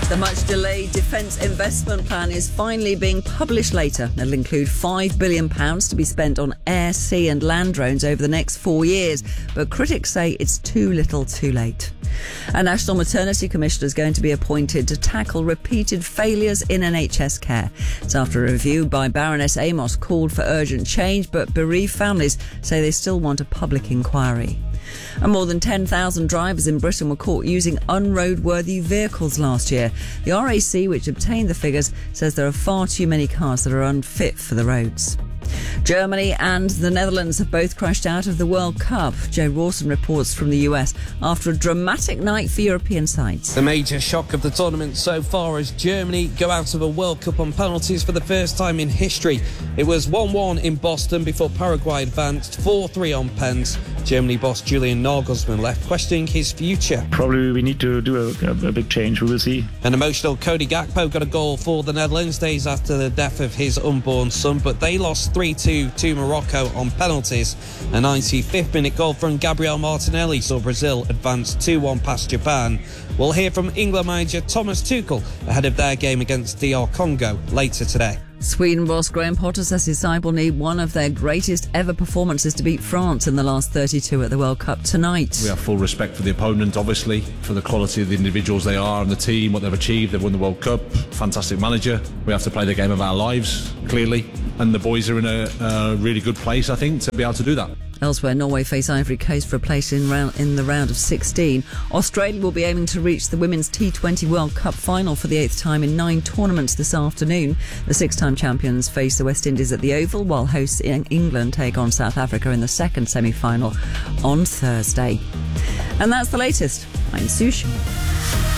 The much-delayed defence investment plan is finally being published later. It'll include £5 billion to be spent on air, sea and land drones over the next 4 years. But critics say it's too little too late. A National Maternity Commissioner is going to be appointed to tackle repeated failures in NHS care. It's after a review by Baroness Amos called for urgent change, but bereaved families say they still want a public inquiry. And more than 10,000 drivers in Britain were caught using unroadworthy vehicles last year. The RAC, which obtained the figures, says there are far too many cars that are unfit for the roads. Germany and the Netherlands have both crashed out of the World Cup. Joe Rawson reports from the US after a dramatic night for European sides. The major shock of the tournament so far as Germany go out of a World Cup on penalties for the first time in history. It was 1-1 in Boston before Paraguay advanced 4-3 on pens. Germany boss Julian Nagelsmann left questioning his future. Probably we need to do a big change, we will see. An emotional Cody Gakpo got a goal for the Netherlands days after the death of his unborn son, but they lost 3-2 to Morocco on penalties. A 95th minute goal from Gabriel Martinelli saw Brazil advance 2-1 past Japan. We'll hear from England manager Thomas Tuchel ahead of their game against DR Congo later today. Sweden boss Graham Potter says his side will need one of their greatest ever performances to beat France in the last 32 at the World Cup tonight. We have full respect for the opponent, obviously, for the quality of the individuals they are and the team, what they've achieved. They've won the World Cup, fantastic manager. We have to play the game of our lives, clearly, and the boys are in a really good place, I think, to be able to do that. Elsewhere, Norway face Ivory Coast for a place in the round of 16. Australia will be aiming to reach the Women's T20 World Cup final for the 8th time in 9 tournaments this afternoon. The 6-time champions face the West Indies at the Oval, while hosts in England take on South Africa in the second semi-final on Thursday. And that's the latest. I'm Sushi.